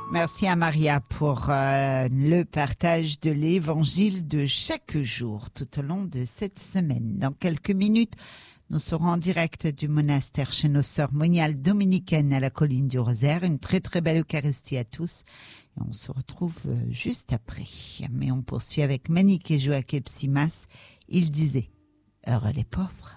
Merci à Maria pour le partage de l'évangile de chaque jour tout au long de cette semaine. Dans quelques minutes, nous serons en direct du monastère chez nos sœurs moniales dominicaines à la colline du Rosaire. Une très très belle Eucharistie à tous. Et on se retrouve juste après. Mais on poursuit avec Manique et Joachim Simas. Il disait, heureux les pauvres.